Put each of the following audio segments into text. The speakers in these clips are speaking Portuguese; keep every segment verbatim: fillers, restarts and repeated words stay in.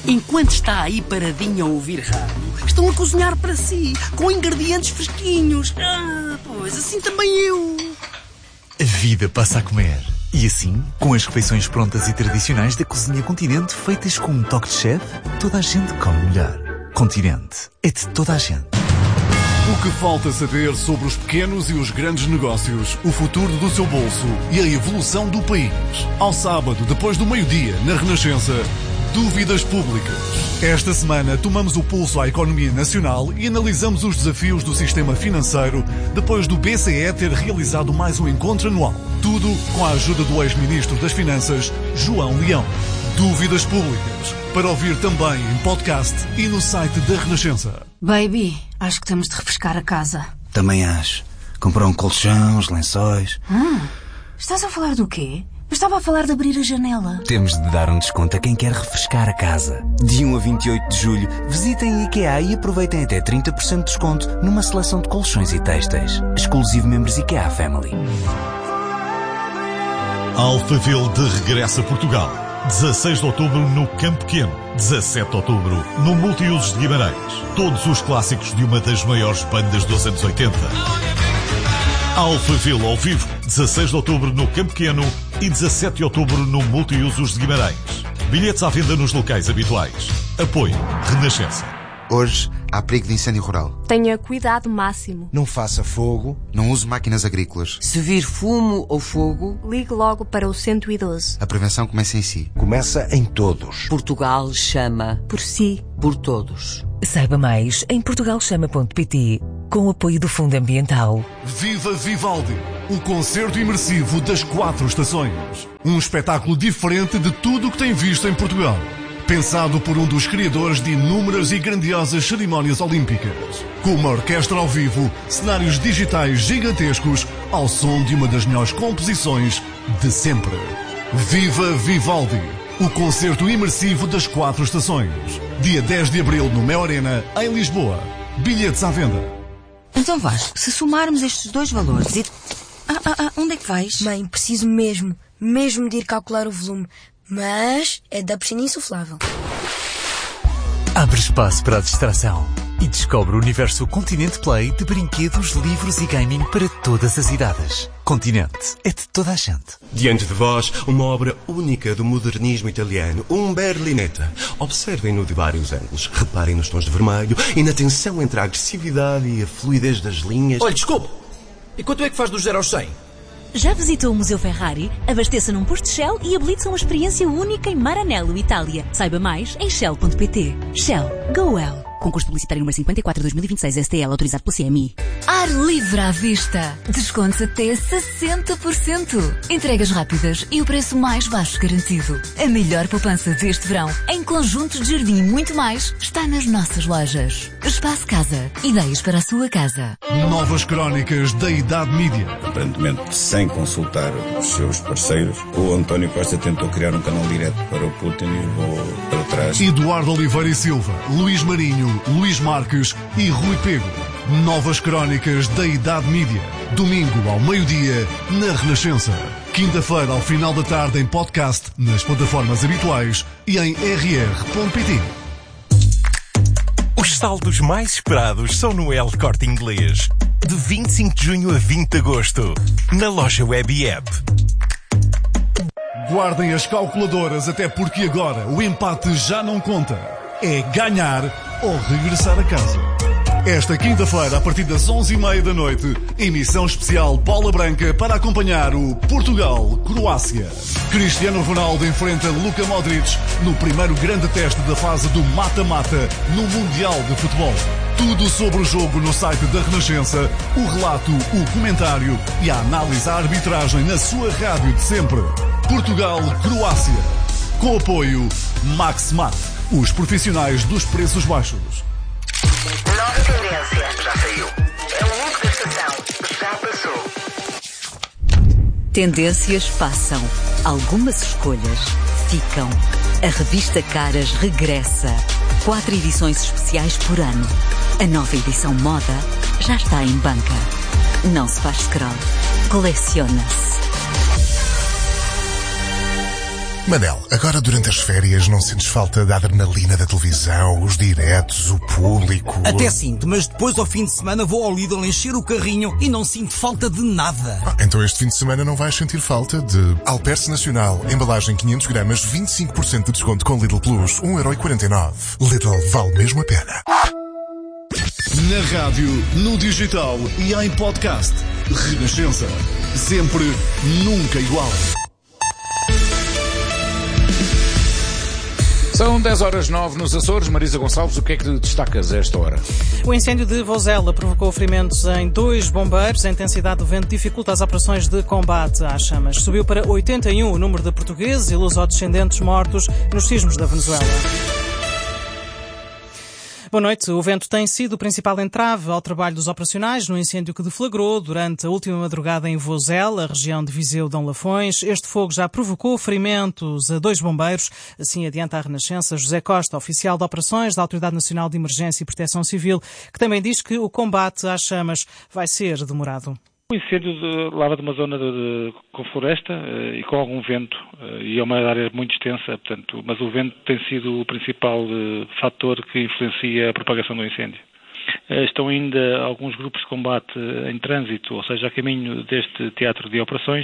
enquanto está aí paradinho a ouvir rádio, estão a cozinhar para si, com ingredientes fresquinhos. Ah, pois assim também eu. A vida passa a comer. E assim, com as refeições prontas e tradicionais da Cozinha Continente, feitas com um toque de chefe, toda a gente come melhor. Continente é de toda a gente. O que falta saber sobre os pequenos e os grandes negócios, o futuro do seu bolso e a evolução do país. Ao sábado, depois do meio-dia, na Renascença, Dúvidas Públicas. Esta semana tomamos o pulso à economia nacional e analisamos os desafios do sistema financeiro depois do B C E ter realizado mais um encontro anual. Tudo com a ajuda do ex-ministro das Finanças, João Leão. Dúvidas Públicas, para ouvir também em podcast e no site da Renascença. Baby, acho que temos de refrescar a casa. Também acho. Comprar um colchão, os lençóis. Hum, estás a falar do quê? Eu estava a falar de abrir a janela. Temos de dar um desconto a quem quer refrescar a casa. De um a vinte e oito de julho, visitem a IKEA e aproveitem até trinta por cento de desconto numa seleção de colchões e têxteis. Exclusivo membros IKEA Family. Alphaville de regresso a Portugal. dezasseis de outubro no Campo Pequeno. dezassete de outubro no Multiusos de Guimarães. Todos os clássicos de uma das maiores bandas dos anos oitenta. Alphaville ao vivo. dezasseis de outubro no Campo Pequeno e dezassete de outubro no Multiusos de Guimarães. Bilhetes à venda nos locais habituais. Apoio Renascença. Hoje há perigo de incêndio rural. Tenha cuidado máximo. Não faça fogo, não use máquinas agrícolas. Se vir fumo ou fogo, ligue logo para o cento e doze. A prevenção começa em si. Começa em todos. Portugal chama por si, por todos. Saiba mais em portugal chama ponto pt, com o apoio do Fundo Ambiental. Viva Vivaldi, o concerto imersivo das quatro estações. Um espetáculo diferente de tudo o que tem visto em Portugal. Pensado por um dos criadores de inúmeras e grandiosas cerimónias olímpicas. Com uma orquestra ao vivo, cenários digitais gigantescos, ao som de uma das melhores composições de sempre. Viva Vivaldi, o concerto imersivo das quatro estações. Dia dez de abril no Mel Arena, em Lisboa. Bilhetes à venda. Então Vasco, se somarmos estes dois valores e... Ah, ah, ah, onde é que vais? Mãe, preciso mesmo, mesmo de ir calcular o volume. Mas é da piscina insuflável. Abre espaço para a distração e descobre o universo Continente Play de brinquedos, livros e gaming para todas as idades. Continente é de toda a gente. Diante de vós, uma obra única do modernismo italiano, um Berlinetta. Observem-no de vários ângulos, reparem nos tons de vermelho e na tensão entre a agressividade e a fluidez das linhas. Olha, desculpe, e quanto é que faz do zero aos cem? Já visitou o Museu Ferrari? Abasteça num posto Shell e habilite-se a uma experiência única em Maranello, Itália. Saiba mais em shell ponto pt. Shell. Go well. Concurso publicitário número cinquenta e quatro de dois mil e vinte e seis, S T L, autorizado pelo C M I. Ar livre à vista. Descontos até sessenta por cento. Entregas rápidas e o preço mais baixo garantido. A melhor poupança deste verão, em conjuntos de jardim e muito mais, está nas nossas lojas. Espaço Casa. Ideias para a sua casa. Novas crónicas da Idade Mídia. Aparentemente, sem consultar os seus parceiros, o António Costa tentou criar um canal direto para o Putin e levou para trás. Eduardo Oliveira e Silva, Luís Marinho, Luís Marques e Rui Pego. Novas crónicas da Idade Mídia. Domingo ao meio-dia, na Renascença. Quinta-feira ao final da tarde em podcast, nas plataformas habituais e em r r ponto p t. Os saldos mais esperados são no El Corte Inglês. De vinte e cinco de junho a vinte de agosto. Na loja web e app. Guardem as calculadoras, até porque agora o empate já não conta. É ganhar ou regressar a casa. Esta quinta-feira, a partir das onze e meia da noite, emissão especial Bola Branca para acompanhar o Portugal-Croácia. Cristiano Ronaldo enfrenta Luka Modric no primeiro grande teste da fase do mata-mata no Mundial de Futebol. Tudo sobre o jogo no site da Renascença, o relato, o comentário e a análise à arbitragem na sua rádio de sempre. Portugal-Croácia. Com apoio Max-Mat, os profissionais dos preços baixos. Nova tendência. Já saiu. É o look da estação. Já passou. Tendências passam. Algumas escolhas ficam. A revista Caras regressa. Quatro edições especiais por ano. A nova edição moda já está em banca. Não se faz scroll. Coleciona-se. Manel, agora durante as férias não sentes falta da adrenalina da televisão, os diretos, o público? Até sinto, mas depois ao fim de semana vou ao Lidl encher o carrinho e não sinto falta de nada. Ah, então este fim de semana não vais sentir falta de Alperce Nacional, embalagem quinhentos gramas, vinte e cinco por cento de desconto com Lidl Plus, um euro e quarenta e nove. Lidl vale mesmo a pena. Na rádio, no digital e em podcast. Renascença. Sempre, nunca igual. São dez horas nove nos Açores. Marisa Gonçalves, o que é que destacas a esta hora? O incêndio de Vozela provocou ferimentos em dois bombeiros. A intensidade do vento dificulta as operações de combate às chamas. Subiu para oitenta e um o número de portugueses e lusodescendentes mortos nos sismos da Venezuela. Boa noite. O vento tem sido o principal entrave ao trabalho dos operacionais no incêndio que deflagrou durante a última madrugada em Vozela, região de Viseu-Dom Lafões. Este fogo já provocou ferimentos a dois bombeiros. Assim adianta a Renascença José Costa, oficial de operações da Autoridade Nacional de Emergência e Proteção Civil, que também diz que o combate às chamas vai ser demorado. O incêndio de, lá de uma zona de, de, com floresta uh, e com algum vento, uh, e é uma área muito extensa, portanto, mas o vento tem sido o principal uh, fator que influencia a propagação do incêndio. Uh, estão ainda alguns grupos de combate uh, em trânsito, ou seja, a caminho deste teatro de operações,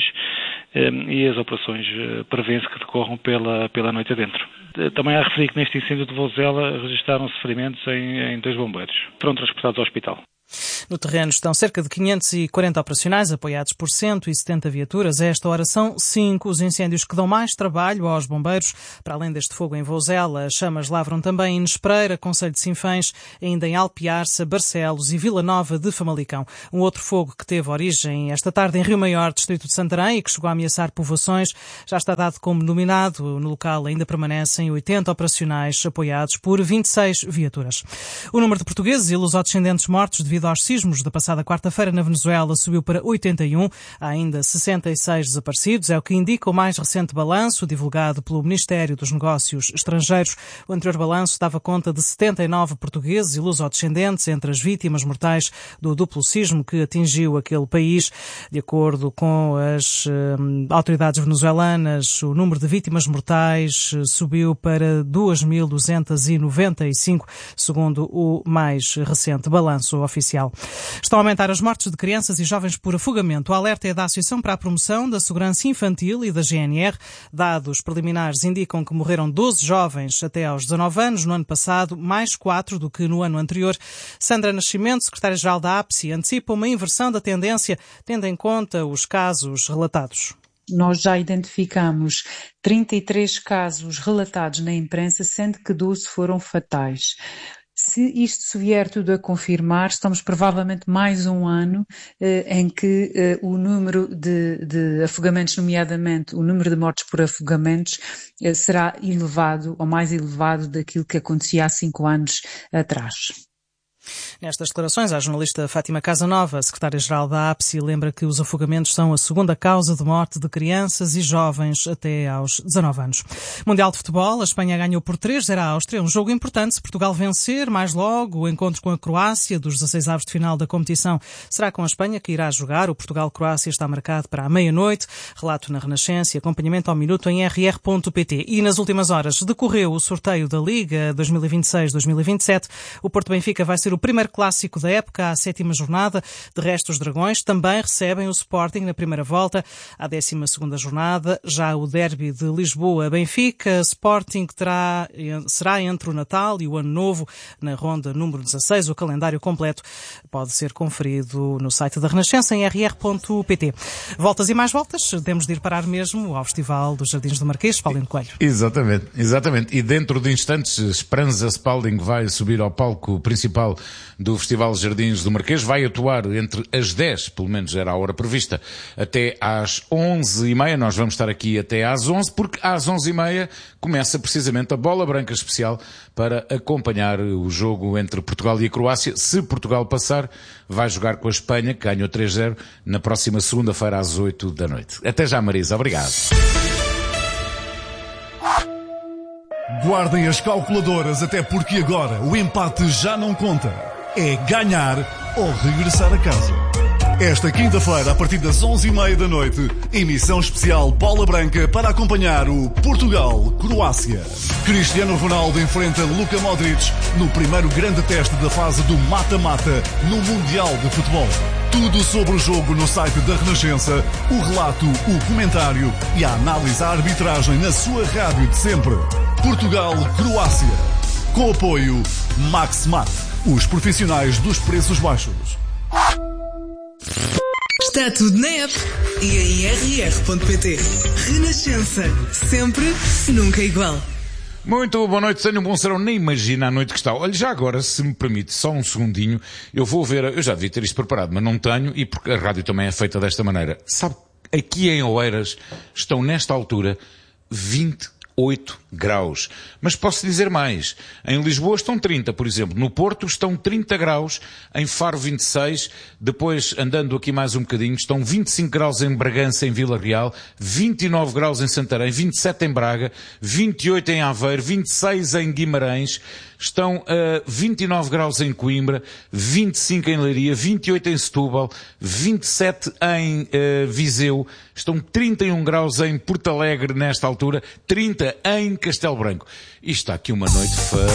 uh, e as operações uh, prevêem-se que decorram pela, pela noite adentro. Uh, também há a referir que neste incêndio de Vozela registaram-se ferimentos em, em dois bombeiros. Foram transportados ao hospital. No terreno estão cerca de quinhentos e quarenta operacionais, apoiados por cento e setenta viaturas. A esta hora são cinco os incêndios que dão mais trabalho aos bombeiros. Para além deste fogo em Vozela, as chamas lavram também em Nespreira, Concelho de Sinfãs, ainda em Alpiarça, Barcelos e Vila Nova de Famalicão. Um outro fogo que teve origem esta tarde em Rio Maior, distrito de Santarém, e que chegou a ameaçar povoações, já está dado como dominado. No local ainda permanecem oitenta operacionais, apoiados por vinte e seis viaturas. O número de portugueses e lusodescendentes mortos devido aos sismos da passada quarta-feira na Venezuela subiu para oitenta e um. Há ainda sessenta e seis desaparecidos. É o que indica o mais recente balanço divulgado pelo Ministério dos Negócios Estrangeiros. O anterior balanço dava conta de setenta e nove portugueses e lusodescendentes entre as vítimas mortais do duplo sismo que atingiu aquele país. De acordo com as hum, autoridades venezuelanas, o número de vítimas mortais subiu para dois mil duzentos e noventa e cinco, segundo o mais recente balanço oficial. Estão a aumentar as mortes de crianças e jovens por afogamento. O alerta é da Associação para a Promoção da Segurança Infantil e da G N R. Dados preliminares indicam que morreram doze jovens até aos dezanove anos no ano passado, mais quatro do que no ano anterior. Sandra Nascimento, secretária-geral da A P S I, antecipa uma inversão da tendência, tendo em conta os casos relatados. Nós já identificamos trinta e três casos relatados na imprensa, sendo que doze foram fatais. Se isto se vier tudo a confirmar, estamos provavelmente mais um ano eh, em que eh, o número de, de afogamentos, nomeadamente o número de mortes por afogamentos, eh, será elevado ou mais elevado daquilo que acontecia há cinco anos atrás. Nestas declarações, a jornalista Fátima Casanova, secretária-geral da A P S I, lembra que os afogamentos são a segunda causa de morte de crianças e jovens até aos dezanove anos. Mundial de Futebol, a Espanha ganhou por três a zero à Áustria. Um jogo importante. Se Portugal vencer, mais logo, o encontro com a Croácia dos dezasseis avos de final da competição será com a Espanha que irá jogar. O Portugal-Croácia está marcado para a meia-noite. Relato na Renascença e acompanhamento ao minuto em r r ponto p t. E nas últimas horas decorreu o sorteio da Liga dois mil e vinte e seis dois mil e vinte e sete. O Porto Benfica vai ser o primeiro clássico da época, à sétima jornada. De resto, os Dragões também recebem o Sporting na primeira volta, à décima segunda jornada. Já o derby de Lisboa-Benfica, Sporting terá, será entre o Natal e o Ano Novo, na ronda número dezasseis. O calendário completo pode ser conferido no site da Renascença em r r ponto p t. Voltas e mais voltas, temos de ir parar mesmo ao Festival dos Jardins do Marquês. Paulino Coelho. Exatamente, exatamente. E dentro de instantes, Esperança Spalding vai subir ao palco principal do Festival Jardins do Marquês, vai atuar entre as dez, pelo menos era a hora prevista, até às onze e meia. Nós vamos estar aqui até às onze, porque às onze e meia começa precisamente a Bola Branca Especial para acompanhar o jogo entre Portugal e a Croácia. Se Portugal passar, vai jogar com a Espanha, que ganhou três a zero, na próxima segunda-feira às oito da noite. Até já, Marisa. Obrigado. Guardem as calculadoras, até porque agora o empate já não conta. É ganhar ou regressar a casa. Esta quinta-feira, a partir das onze e meia da noite, emissão especial Bola Branca para acompanhar o Portugal-Croácia. Cristiano Ronaldo enfrenta Luka Modric no primeiro grande teste da fase do mata-mata no Mundial de Futebol. Tudo sobre o jogo no site da Renascença, o relato, o comentário e a análise à arbitragem na sua rádio de sempre. Portugal-Croácia. Com apoio Maxmat, os profissionais dos preços baixos. Está tudo na app e em r r ponto p t. Renascença. Sempre, nunca igual. Muito boa noite, tenham um bom serão, nem imagina a noite que está. Olha, já agora, se me permite, só um segundinho, eu vou ver, eu já devia ter isto preparado, mas não tenho, e porque a rádio também é feita desta maneira. Sabe, aqui em Oeiras estão nesta altura vinte e oito graus. Mas posso dizer mais. Em Lisboa estão trinta, por exemplo. No Porto estão trinta graus. Em Faro vinte e seis. Depois, andando aqui mais um bocadinho, estão vinte e cinco graus em Bragança, em Vila Real. vinte e nove graus em Santarém. vinte e sete em Braga. vinte e oito em Aveiro. vinte e seis em Guimarães. Estão a vinte e nove graus em Coimbra. vinte e cinco em Leiria. vinte e oito em Setúbal. vinte e sete em uh, Viseu. Estão trinta e um graus em Porto Alegre nesta altura. trinta em Castelo Branco. E está aqui uma noite